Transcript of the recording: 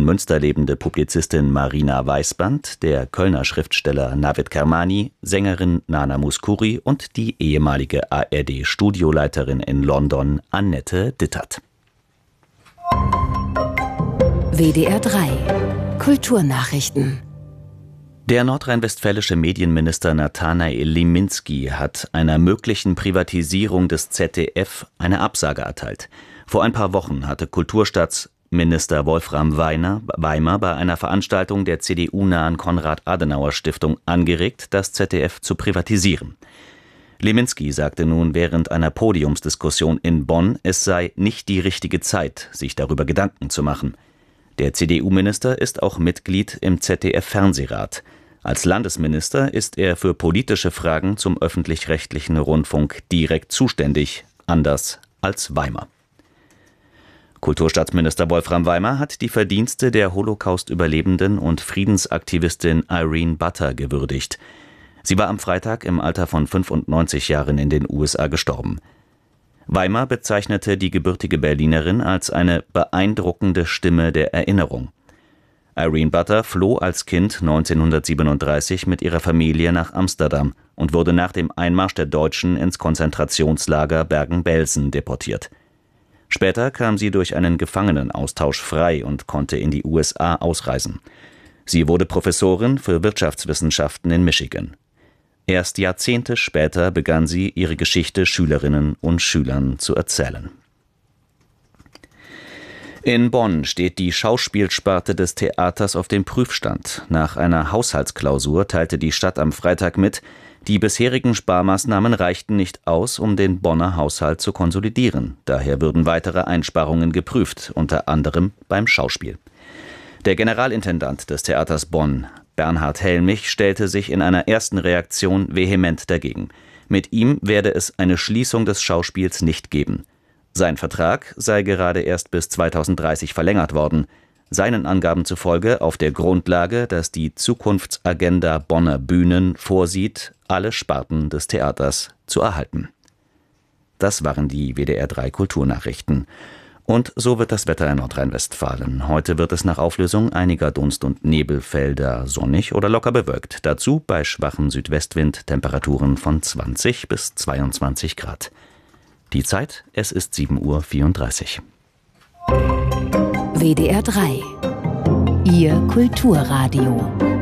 in Münster lebende Publizistin Marina Weißband, der Kölner Schriftsteller Navid Kermani, Sängerin Nana Mouskouri und die ehemalige ARD-Studioleiterin in London Annette Dittert. WDR 3 Kulturnachrichten. Der nordrhein-westfälische Medienminister Nathanael Liminski hat einer möglichen Privatisierung des ZDF eine Absage erteilt. Vor ein paar Wochen hatte Kulturstaatsminister Wolfram Weimer bei einer Veranstaltung der CDU-nahen Konrad-Adenauer-Stiftung angeregt, das ZDF zu privatisieren. Liminski sagte nun während einer Podiumsdiskussion in Bonn, es sei nicht die richtige Zeit, sich darüber Gedanken zu machen. Der CDU-Minister ist auch Mitglied im ZDF-Fernsehrat. Als Landesminister ist er für politische Fragen zum öffentlich-rechtlichen Rundfunk direkt zuständig, anders als Weimer. Kulturstaatsminister Wolfram Weimer hat die Verdienste der Holocaust-Überlebenden und Friedensaktivistin Irene Butter gewürdigt. Sie war am Freitag im Alter von 95 Jahren in den USA gestorben. Weimer bezeichnete die gebürtige Berlinerin als eine beeindruckende Stimme der Erinnerung. Irene Butter floh als Kind 1937 mit ihrer Familie nach Amsterdam und wurde nach dem Einmarsch der Deutschen ins Konzentrationslager Bergen-Belsen deportiert. Später kam sie durch einen Gefangenenaustausch frei und konnte in die USA ausreisen. Sie wurde Professorin für Wirtschaftswissenschaften in Michigan. Erst Jahrzehnte später begann sie, ihre Geschichte Schülerinnen und Schülern zu erzählen. In Bonn steht die Schauspielsparte des Theaters auf dem Prüfstand. Nach einer Haushaltsklausur teilte die Stadt am Freitag mit, die bisherigen Sparmaßnahmen reichten nicht aus, um den Bonner Haushalt zu konsolidieren. Daher würden weitere Einsparungen geprüft, unter anderem beim Schauspiel. Der Generalintendant des Theaters Bonn, Bernhard Helmich, stellte sich in einer ersten Reaktion vehement dagegen. Mit ihm werde es eine Schließung des Schauspiels nicht geben. Sein Vertrag sei gerade erst bis 2030 verlängert worden. Seinen Angaben zufolge auf der Grundlage, dass die Zukunftsagenda Bonner Bühnen vorsieht, alle Sparten des Theaters zu erhalten. Das waren die WDR 3 Kulturnachrichten. Und so wird das Wetter in Nordrhein-Westfalen. Heute wird es nach Auflösung einiger Dunst- und Nebelfelder sonnig oder locker bewölkt. Dazu bei schwachem Südwestwind Temperaturen von 20 bis 22 Grad. Die Zeit, es ist 7:34 Uhr. WDR 3 Ihr Kulturradio.